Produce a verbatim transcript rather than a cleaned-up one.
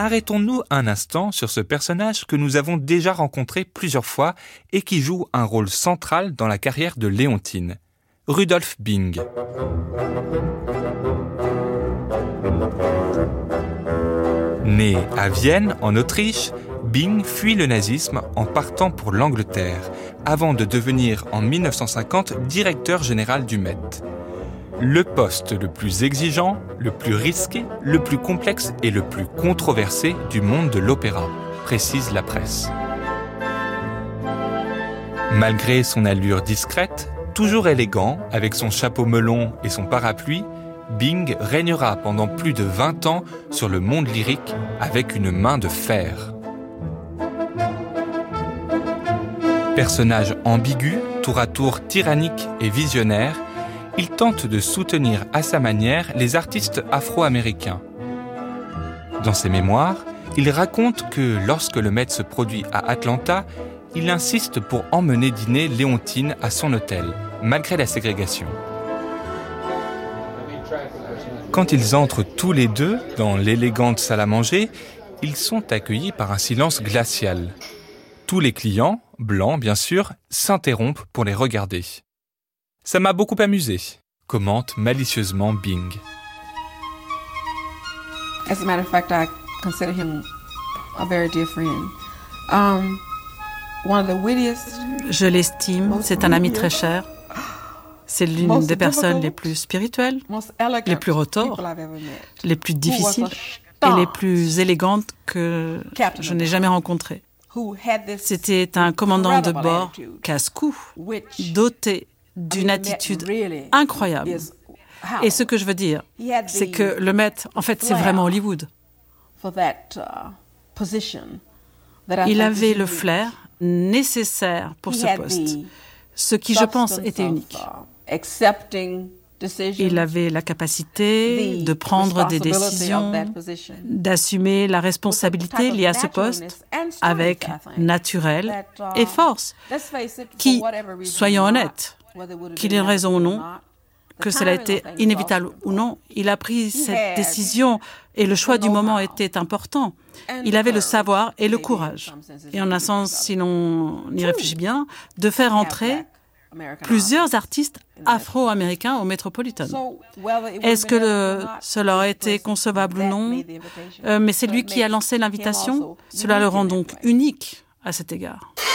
arrêtons-nous un instant sur ce personnage que nous avons déjà rencontré plusieurs fois et qui joue un rôle central dans la carrière de Léontine, Rudolf Bing. Né à Vienne, en Autriche, Bing fuit le nazisme en partant pour l'Angleterre, avant de devenir en dix-neuf cent cinquante directeur général du Met. Le poste le plus exigeant, le plus risqué, le plus complexe et le plus controversé du monde de l'opéra, précise la presse. Malgré son allure discrète, toujours élégant, avec son chapeau melon et son parapluie, Bing régnera pendant plus de vingt ans sur le monde lyrique avec une main de fer. Personnage ambigu, tour à tour tyrannique et visionnaire, il tente de soutenir à sa manière les artistes afro-américains. Dans ses mémoires, il raconte que lorsque le Met se produit à Atlanta, il insiste pour emmener dîner Léontine à son hôtel, malgré la ségrégation. Quand ils entrent tous les deux dans l'élégante salle à manger, ils sont accueillis par un silence glacial. Tous les clients, blancs bien sûr, s'interrompent pour les regarder. « Ça m'a beaucoup amusé », commente malicieusement Bing. As a matter of fact, I consider him a very dear friend. Um, one of the wittiest. Je l'estime, c'est un ami très cher. C'est l'une des personnes les plus spirituelles, les plus retors, les plus difficiles et les plus élégantes que je n'ai jamais rencontrées. C'était un commandant de bord casse-cou, doté d'une attitude incroyable. Et ce que je veux dire, c'est que le Met, en fait, c'est vraiment Hollywood. Il avait le flair nécessaire pour ce poste, ce qui, je pense, était unique. Il avait la capacité de prendre des décisions, d'assumer la responsabilité liée à ce poste avec naturel et force, qui, soyons honnêtes, qu'il ait raison ou non, que cela a été inévitable ou non, il a pris cette décision et le choix du moment était important. Il avait le savoir et le courage. Et en un sens, si l'on y réfléchit bien, de faire entrer plusieurs artistes afro-américains au Metropolitan. Est-ce que le, cela aurait été concevable ou non? euh, Mais c'est lui qui a lancé l'invitation. Cela le rend donc unique à cet égard.